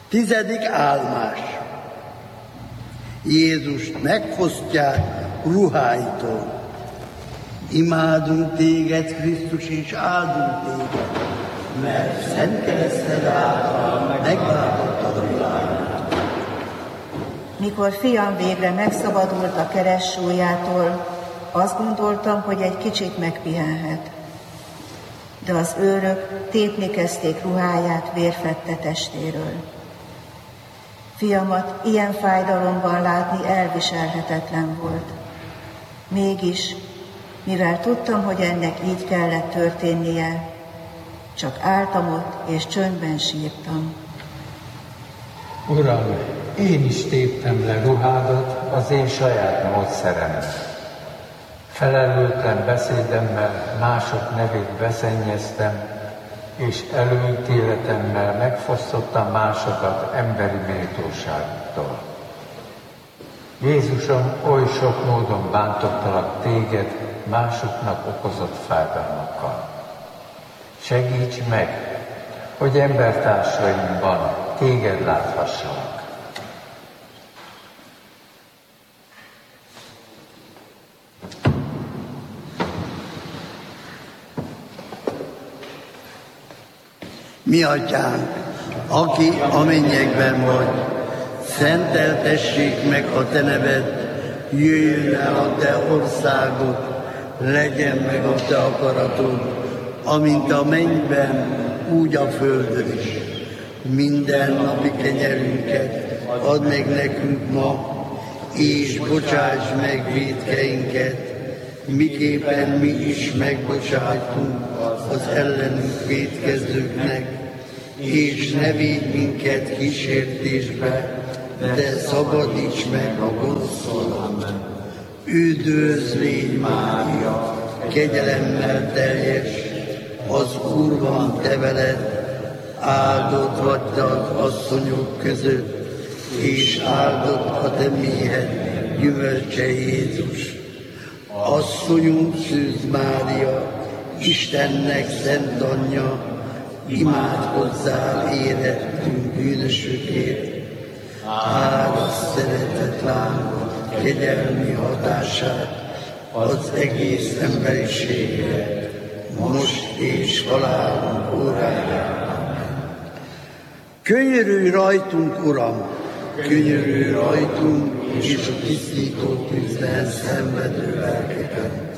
10. állomás. Jézust megfosztják ruháitól. Imádunk téged, Krisztus, és áldunk téged, mert szent kereszted által megváltottad a világot. Mikor fiam végre megszabadult a keressúlyától, azt gondoltam, hogy egy kicsit megpihenhet. De az őrök tépni kezdték ruháját vérfette testéről. Fiamat ilyen fájdalomban látni elviselhetetlen volt. Mégis, mivel tudtam, hogy ennek így kellett történnie, csak álltam ott és csöndben sírtam. Uram, én is téptem le ruhádat az én saját módszeremmel. Felelőtlen beszédemmel mások nevét beszennyeztem, és előítéletemmel megfosztottam másokat emberi méltóságtól. Jézusom, oly sok módon bántottalak téged másoknak okozott fájdalmakkal. Segíts meg, hogy embertársaimban téged láthassanak. Mi atyánk, aki a mennyekben vagy, szenteltessék meg a te neved, jöjjön el a te országod, legyen meg a te akaratod, amint a mennyben, úgy a földön is. Minden napi kenyerünket add meg nekünk ma, és bocsáss meg vétkeinket, miképpen mi is megbocsájtunk az ellenünk vétkezőknek, és ne védj minket kísértésbe, de szabadíts meg a gonosztól. Üdvözl légy, Mária, kegyelemmel teljes, az Úr van te veled, áldott vagy te az asszonyok között, és áldott a te méhed gyümölcse Jézus. Asszonyunk Szűz Mária, Istennek szent anyja, imádkozzál érettünk bűnösökért, árasz szeretet lángot, kegyelmi hatását az egész emberiségre, most és halálunk órájában. Könyörülj rajtunk, Uram, könyörülj rajtunk, és a tisztító tűzben szenvedő lelkeken.